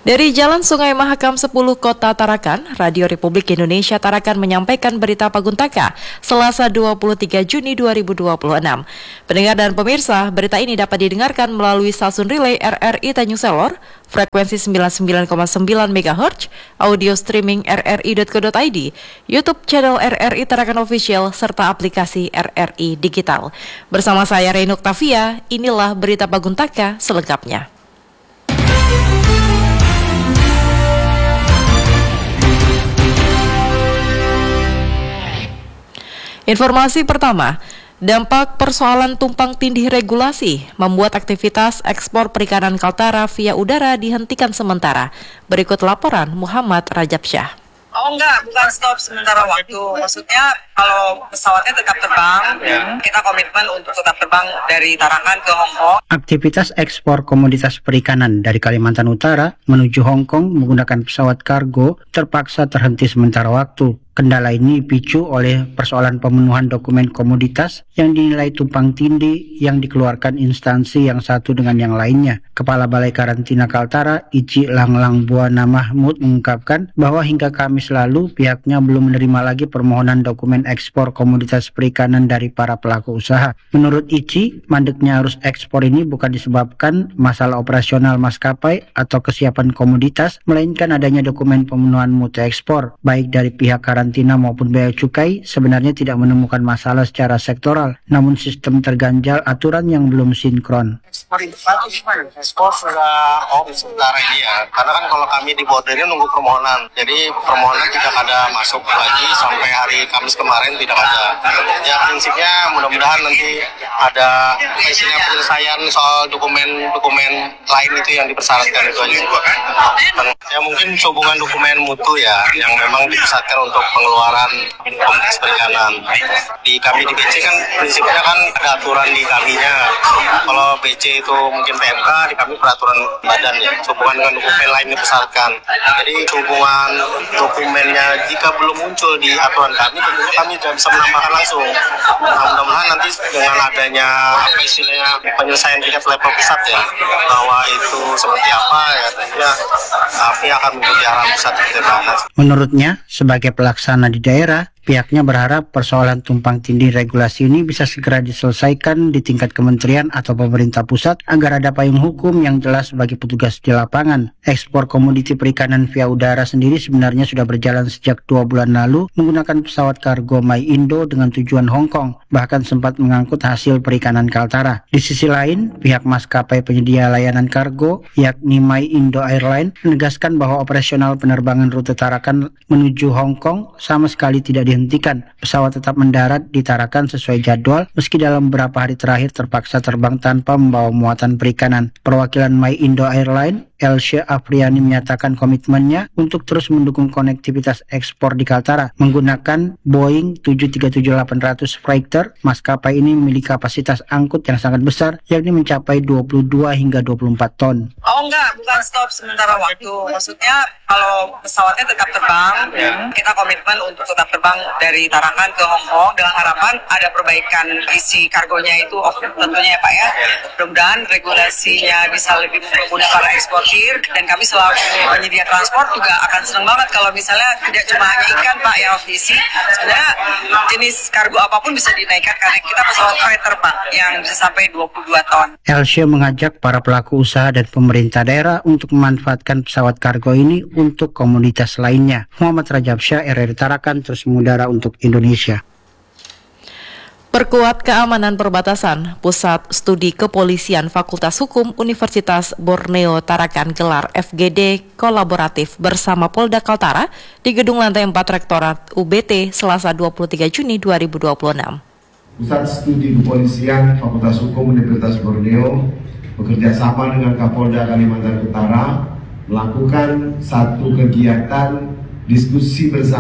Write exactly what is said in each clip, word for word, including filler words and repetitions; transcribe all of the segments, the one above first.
Dari Jalan Sungai Mahakam sepuluh Kota Tarakan, Radio Republik Indonesia Tarakan menyampaikan berita Paguntaka, Selasa dua puluh tiga Juni dua ribu dua puluh enam. Pendengar dan pemirsa, berita ini dapat didengarkan melalui stasiun relay R R I Tanjung Selor, frekuensi sembilan puluh sembilan koma sembilan megahertz, audio streaming r r i dot co dot i d, YouTube channel R R I Tarakan Official, serta aplikasi R R I Digital. Bersama saya Reno Octavia, inilah berita Paguntaka selengkapnya. Informasi pertama, dampak persoalan tumpang tindih regulasi membuat aktivitas ekspor perikanan Kaltara via udara dihentikan sementara. Berikut laporan Muhammad Rajab Syah. Oh enggak, bukan stop sementara waktu. Maksudnya kalau pesawatnya tetap terbang, ya. Kita komitmen untuk tetap terbang dari Tarakan ke Hong Kong. Aktivitas ekspor komoditas perikanan dari Kalimantan Utara menuju Hong Kong menggunakan pesawat kargo terpaksa terhenti sementara waktu. Kendala ini dipicu oleh persoalan pemenuhan dokumen komoditas yang dinilai tumpang tindih yang dikeluarkan instansi yang satu dengan yang lainnya. Kepala Balai Karantina Kaltara, Ici Langlang Buana Mahmud, mengungkapkan bahwa hingga Kamis lalu pihaknya belum menerima lagi permohonan dokumen ekspor komoditas perikanan dari para pelaku usaha. Menurut Ici, mandeknya arus ekspor ini bukan disebabkan masalah operasional maskapai atau kesiapan komoditas, melainkan adanya dokumen pemenuhan mutu ekspor, baik dari pihak karantina karantina maupun bea cukai sebenarnya tidak menemukan masalah secara sektoral, namun sistem terganjal aturan yang belum sinkron. Ekspor sudah off sementara ini ya, karena kan kalau kami di bordernya nunggu permohonan, jadi permohonan tidak ada masuk lagi sampai hari Kamis kemarin tidak ada. Ya prinsipnya mudah-mudahan nanti ada isinya penyelesaian soal dokumen-dokumen lain itu yang dipersyaratkan itu aja. Ya mungkin hubungan dokumen mutu ya, yang memang dipersyaratkan untuk pengeluaran komoditas perikanan. Di kami di B C kan prinsipnya kan ada aturan di kaminya. Kalau B C itu mungkin P M K, di kami peraturan badan ya. Hubungan dengan dokumen lain dipersyaratkan. Jadi hubungan dokumennya jika belum muncul di aturan kami, tentunya kami tidak bisa menambahkan langsung. Nah, mudah-mudahan nanti dengan adanya apa istilahnya penyelesaian tingkat level pusat ya, bahwa itu seperti apa ya, tentunya kami akan mengikuti arahan pusat seperti mana. Menurutnya, sebagai pelaksana di daerah, pihaknya berharap persoalan tumpang tindih regulasi ini bisa segera diselesaikan di tingkat kementerian atau pemerintah pusat agar ada payung hukum yang jelas bagi petugas di lapangan. Ekspor komoditi perikanan via udara sendiri sebenarnya sudah berjalan sejak dua bulan lalu menggunakan pesawat kargo My Indo dengan tujuan Hong Kong, bahkan sempat mengangkut hasil perikanan Kaltara. Di sisi lain, pihak maskapai penyedia layanan kargo, yakni My Indo Airline, menegaskan bahwa operasional penerbangan rute Tarakan menuju Hong Kong sama sekali tidak dihentikan. Pesawat tetap mendarat di Tarakan sesuai jadwal, meski dalam beberapa hari terakhir terpaksa terbang tanpa membawa muatan perikanan. Perwakilan My Indo Airline, Elsya Afriani, menyatakan komitmennya untuk terus mendukung konektivitas ekspor di Kaltara menggunakan Boeing tujuh tiga tujuh delapan ratus Freighter. Maskapai ini memiliki kapasitas angkut yang sangat besar, yakni mencapai dua puluh dua hingga dua puluh empat ton. Oh enggak, bukan stop sementara waktu. Maksudnya kalau pesawatnya tetap terbang, ya. Kita komitmen untuk tetap terbang dari Tarakan ke Hong Kong dengan harapan ada perbaikan isi kargonya itu, oh, tentunya ya Pak ya. Mudah-mudahan regulasinya bisa lebih mempermudah para eksportir, dan kami selaku penyedia transport juga akan senang banget kalau misalnya tidak cuma hanya ikan Pak yang off isi, sebenarnya jenis kargo apapun bisa dinaikkan karena kita pesawat freighter Pak yang bisa sampai dua puluh dua ton. Elsya mengajak para pelaku usaha dan pemerintah daerah untuk memanfaatkan pesawat kargo ini untuk komoditas lainnya. Muhammad Rajab Syah, R R I Tarakan, terus mengudara untuk Indonesia. Perkuat keamanan perbatasan, Pusat Studi Kepolisian Fakultas Hukum Universitas Borneo Tarakan gelar F G D kolaboratif bersama Polda Kaltara di gedung lantai empat Rektorat U B T Selasa dua puluh tiga Juni dua ribu dua puluh enam. Pusat Studi Kepolisian Fakultas Hukum Universitas Borneo bekerja sama dengan Kapolda Kalimantan Utara melakukan satu kegiatan diskusi bersama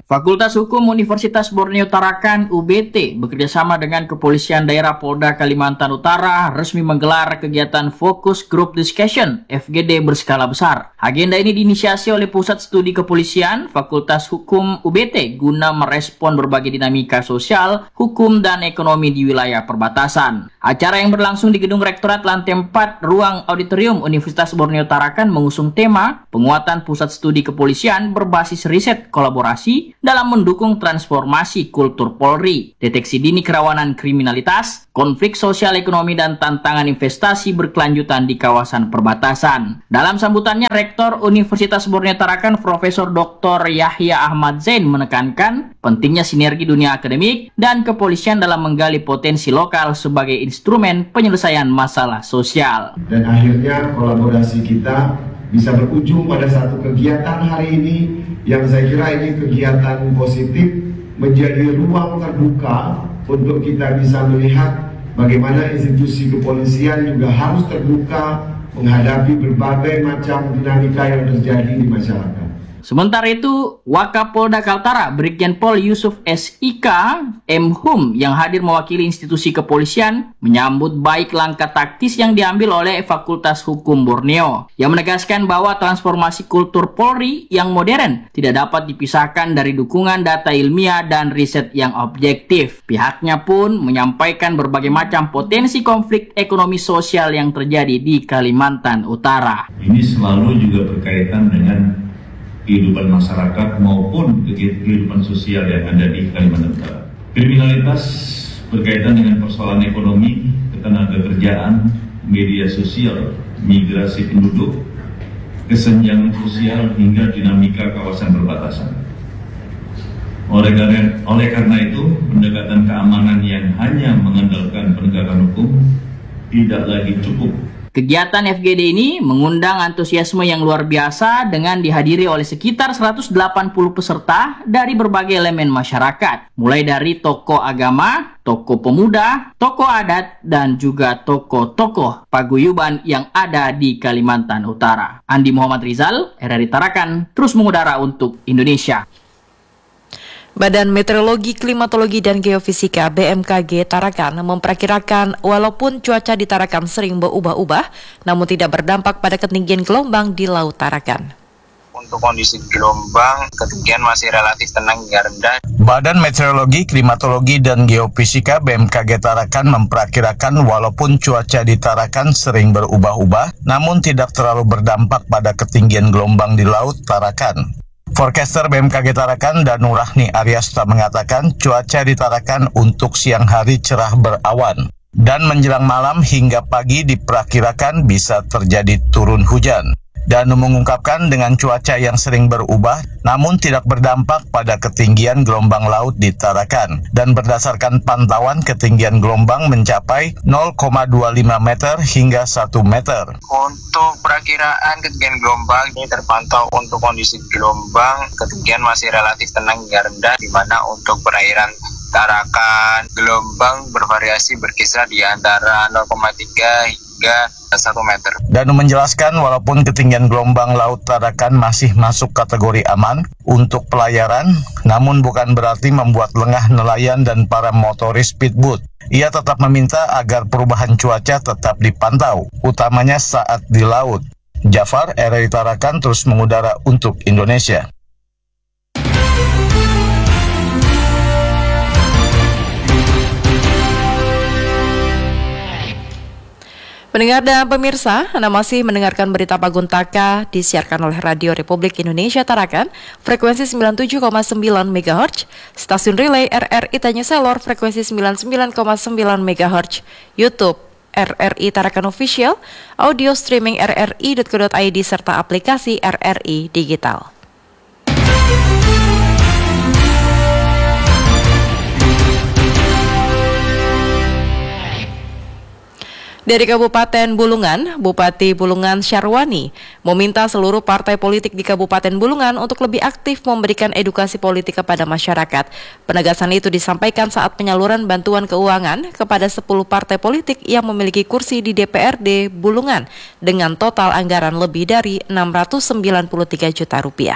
Fakultas Hukum Universitas Borneo Tarakan U B T bekerjasama dengan Kepolisian Daerah Polda Kalimantan Utara resmi menggelar kegiatan Focus Group Discussion F G D berskala besar. Agenda ini diinisiasi oleh Pusat Studi Kepolisian Fakultas Hukum U B T guna merespon berbagai dinamika sosial, hukum, dan ekonomi di wilayah perbatasan. Acara yang berlangsung di Gedung Rektorat lantai empat Ruang Auditorium Universitas Borneo Tarakan mengusung tema penguatan Pusat Studi Kepolisian berbasis riset kolaborasi dalam mendukung transformasi kultur Polri, deteksi dini kerawanan kriminalitas, konflik sosial ekonomi, dan tantangan investasi berkelanjutan di kawasan perbatasan. Dalam sambutannya, Rektor Universitas Borneo Tarakan Profesor Doktor Yahya Ahmad Zain menekankan pentingnya sinergi dunia akademik dan kepolisian dalam menggali potensi lokal sebagai instrumen penyelesaian masalah sosial. Dan akhirnya kolaborasi kita bisa berujung pada satu kegiatan hari ini yang saya kira ini kegiatan positif, menjadi ruang terbuka untuk kita bisa melihat bagaimana institusi kepolisian juga harus terbuka menghadapi berbagai macam dinamika yang terjadi di masyarakat. Sementara itu, Wakapolda Kaltara Brigjen Pol Yusuf S I K M.Hum yang hadir mewakili institusi kepolisian menyambut baik langkah taktis yang diambil oleh Fakultas Hukum Borneo yang menegaskan bahwa transformasi kultur Polri yang modern tidak dapat dipisahkan dari dukungan data ilmiah dan riset yang objektif. Pihaknya pun menyampaikan berbagai macam potensi konflik ekonomi sosial yang terjadi di Kalimantan Utara. Ini selalu juga berkaitan dengan kehidupan masyarakat maupun kehidupan sosial yang ada di Kalimantan Utara. Kriminalitas berkaitan dengan persoalan ekonomi, ketenagakerjaan, media sosial, migrasi penduduk, kesenjangan sosial hingga dinamika kawasan perbatasan. Oleh karena, oleh karena itu, pendekatan keamanan yang hanya mengandalkan penegakan hukum tidak lagi cukup. Kegiatan F G D ini mengundang antusiasme yang luar biasa dengan dihadiri oleh sekitar seratus delapan puluh peserta dari berbagai elemen masyarakat, mulai dari tokoh agama, tokoh pemuda, tokoh adat, dan juga tokoh-tokoh paguyuban yang ada di Kalimantan Utara. Andi Muhammad Rizal, R R I Tarakan, terus mengudara untuk Indonesia. Badan Meteorologi, Klimatologi, dan Geofisika B M K G Tarakan memperkirakan walaupun cuaca di Tarakan sering berubah-ubah, namun tidak berdampak pada ketinggian gelombang di Laut Tarakan. Untuk kondisi gelombang, ketinggian masih relatif tenang hingga rendah. Badan Meteorologi, Klimatologi, dan Geofisika B M K G Tarakan memperkirakan walaupun cuaca di Tarakan sering berubah-ubah, namun tidak terlalu berdampak pada ketinggian gelombang di Laut Tarakan. Forecaster B M K G Tarakan Danu Rahni Aryasta mengatakan cuaca di Tarakan untuk siang hari cerah berawan dan menjelang malam hingga pagi diperkirakan bisa terjadi turun hujan. Danu mengungkapkan dengan cuaca yang sering berubah namun tidak berdampak pada ketinggian gelombang laut di Tarakan, dan berdasarkan pantauan ketinggian gelombang mencapai nol koma dua lima meter hingga satu meter. Untuk perakiraan ketinggian gelombang ini terpantau untuk kondisi gelombang ketinggian masih relatif tenang hingga rendah, di mana untuk perairan Tarakan gelombang bervariasi berkisar di antara nol koma tiga hingga satu meter. Danu menjelaskan walaupun ketinggian gelombang Laut Tarakan masih masuk kategori aman untuk pelayaran, namun bukan berarti membuat lengah nelayan dan para motoris speedboat. Ia tetap meminta agar perubahan cuaca tetap dipantau, utamanya saat di laut. Jafar, R R I Tarakan, terus mengudara untuk Indonesia. Pendengar dan pemirsa, Anda masih mendengarkan berita Paguntaka disiarkan oleh Radio Republik Indonesia Tarakan, frekuensi sembilan puluh tujuh koma sembilan megahertz, stasiun relay R R I Tanjung frekuensi sembilan puluh sembilan koma sembilan megahertz, YouTube R R I Tarakan Official, audio streaming r r i dot co dot i d, serta aplikasi R R I Digital. Dari Kabupaten Bulungan, Bupati Bulungan Syarwani meminta seluruh partai politik di Kabupaten Bulungan untuk lebih aktif memberikan edukasi politik kepada masyarakat. Penegasan itu disampaikan saat penyaluran bantuan keuangan kepada sepuluh partai politik yang memiliki kursi di D P R D Bulungan dengan total anggaran lebih dari enam ratus sembilan puluh tiga juta rupiah.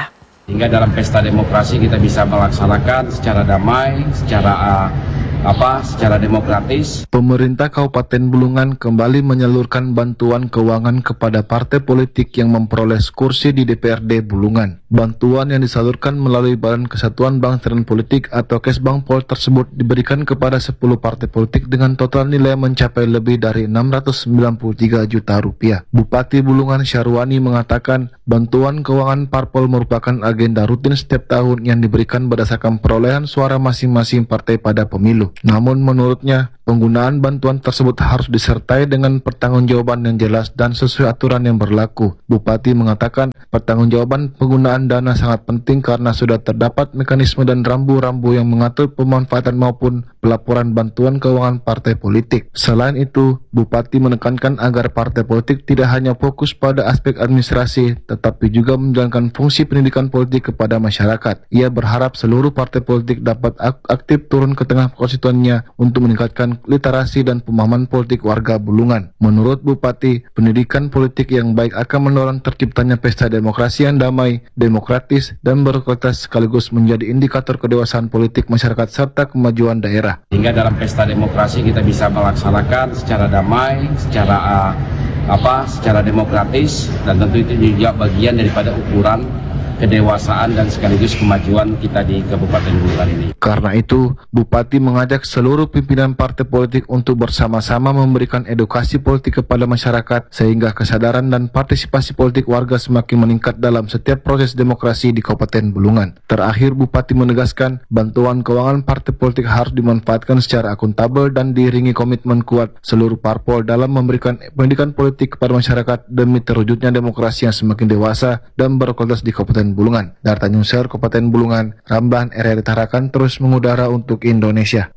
Hingga dalam pesta demokrasi kita bisa melaksanakan secara damai, secara uh, apa secara demokratis. Pemerintah Kabupaten Bulungan kembali menyalurkan bantuan keuangan kepada partai politik yang memperoleh kursi di D P R D Bulungan. Bantuan yang disalurkan melalui Badan Kesatuan Bangsa dan Politik atau Kesbangpol tersebut diberikan kepada sepuluh partai politik dengan total nilai mencapai lebih dari enam ratus sembilan puluh tiga juta rupiah. Bupati Bulungan Syarwani mengatakan bantuan keuangan parpol merupakan agenda rutin setiap tahun yang diberikan berdasarkan perolehan suara masing-masing partai pada pemilu. Namun menurutnya, penggunaan bantuan tersebut harus disertai dengan pertanggungjawaban yang jelas dan sesuai aturan yang berlaku. Bupati mengatakan pertanggungjawaban penggunaan dana sangat penting karena sudah terdapat mekanisme dan rambu-rambu yang mengatur pemanfaatan maupun pelaporan bantuan keuangan partai politik. Selain itu, Bupati menekankan agar partai politik tidak hanya fokus pada aspek administrasi, tetapi juga menjalankan fungsi pendidikan politik kepada masyarakat. Ia berharap seluruh partai politik dapat aktif turun ke tengah konstituennya untuk meningkatkan literasi dan pemahaman politik warga Bulungan. Menurut Bupati, pendidikan politik yang baik akan mendorong terciptanya pesta demokrasi yang damai, demokratis, dan berkualitas sekaligus menjadi indikator kedewasaan politik masyarakat serta kemajuan daerah. Hingga dalam pesta demokrasi kita bisa melaksanakan secara damai, secara uh, apa, secara demokratis, dan tentu itu juga bagian daripada ukuran kedewasaan dan sekaligus kemajuan kita di Kabupaten Bulungan ini. Karena itu, Bupati mengajak seluruh pimpinan partai politik untuk bersama-sama memberikan edukasi politik kepada masyarakat sehingga kesadaran dan partisipasi politik warga semakin meningkat dalam setiap proses demokrasi di Kabupaten Bulungan. Terakhir, Bupati menegaskan bantuan keuangan partai politik harus dimanfaatkan secara akuntabel dan diiringi komitmen kuat seluruh parpol dalam memberikan pendidikan politik kepada masyarakat demi terwujudnya demokrasi yang semakin dewasa dan berkualitas di Kabupaten Bulungan. Dari Tanjung Ser, Kabupaten Bulungan, Ramlan R R I Tarakan terus mengudara untuk Indonesia.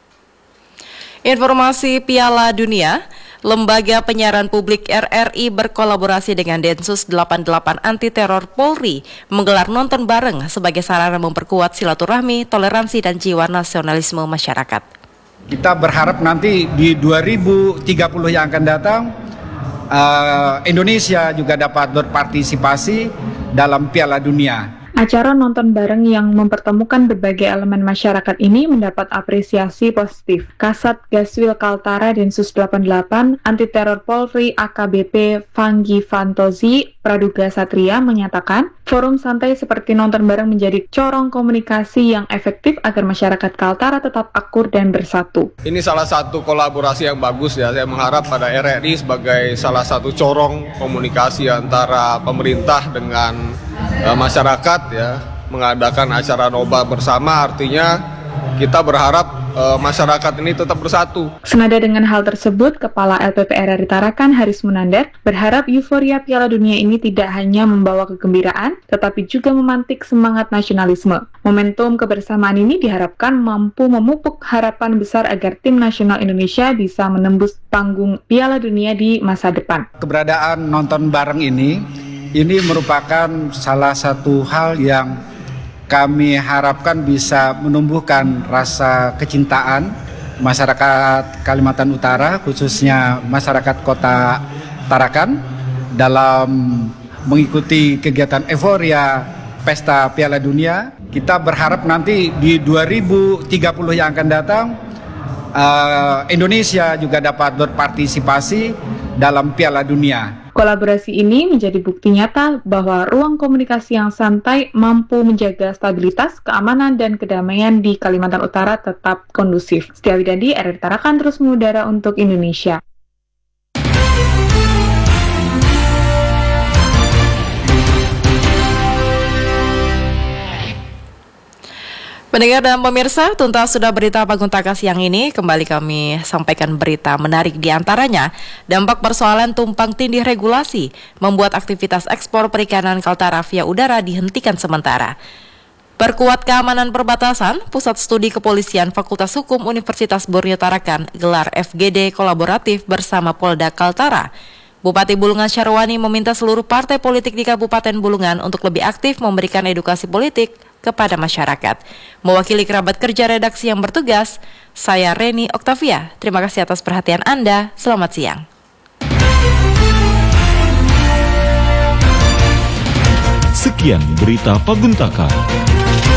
Informasi Piala Dunia, Lembaga Penyiaran Publik R R I berkolaborasi dengan Densus delapan puluh delapan Anti Teror Polri menggelar nonton bareng sebagai sarana memperkuat silaturahmi, toleransi, dan jiwa nasionalisme masyarakat. Kita berharap nanti di dua ribu tiga puluh yang akan datang, uh, Indonesia juga dapat berpartisipasi dalam Piala Dunia. Acara nonton bareng yang mempertemukan berbagai elemen masyarakat ini mendapat apresiasi positif. Kasat Gaswil Kaltara Densus delapan puluh delapan Anti Teror Polri A K B P Fanggi Fantozi Praduga Satria menyatakan, forum santai seperti nonton bareng menjadi corong komunikasi yang efektif agar masyarakat Kaltara tetap akur dan bersatu. Ini salah satu kolaborasi yang bagus ya. Saya mengharap pada R R I sebagai salah satu corong komunikasi antara pemerintah dengan uh, masyarakat ya, mengadakan acara nobar bersama, artinya kita berharap uh, masyarakat ini tetap bersatu. Senada dengan hal tersebut, Kepala L P P R R I Tarakan Haris Munandar berharap euforia Piala Dunia ini tidak hanya membawa kegembiraan, tetapi juga memantik semangat nasionalisme. Momentum kebersamaan ini diharapkan mampu memupuk harapan besar agar tim nasional Indonesia bisa menembus panggung Piala Dunia di masa depan. Keberadaan nonton bareng ini, ini merupakan salah satu hal yang kami harapkan bisa menumbuhkan rasa kecintaan masyarakat Kalimantan Utara, khususnya masyarakat Kota Tarakan, dalam mengikuti kegiatan euforia Pesta Piala Dunia. Kita berharap nanti di dua ribu tiga puluh yang akan datang, uh, Indonesia juga dapat berpartisipasi dalam Piala Dunia. Kolaborasi ini menjadi bukti nyata bahwa ruang komunikasi yang santai mampu menjaga stabilitas, keamanan, dan kedamaian di Kalimantan Utara tetap kondusif. Setia Widadi, R R I Tarakan terus mengudara untuk Indonesia. Pendengar dan pemirsa, tuntas sudah berita Paguntaka siang ini. Kembali kami sampaikan berita menarik di antaranya. Dampak persoalan tumpang tindih regulasi membuat aktivitas ekspor perikanan Kaltara via udara dihentikan sementara. Perkuat keamanan perbatasan, Pusat Studi Kepolisian Fakultas Hukum Universitas Borneo Tarakan gelar F G D kolaboratif bersama Polda Kaltara. Bupati Bulungan Syarwani meminta seluruh partai politik di Kabupaten Bulungan untuk lebih aktif memberikan edukasi politik kepada masyarakat. Mewakili kerabat kerja redaksi yang bertugas, saya Reni Oktavia. Terima kasih atas perhatian Anda. Selamat siang. Sekian berita Paguntaka.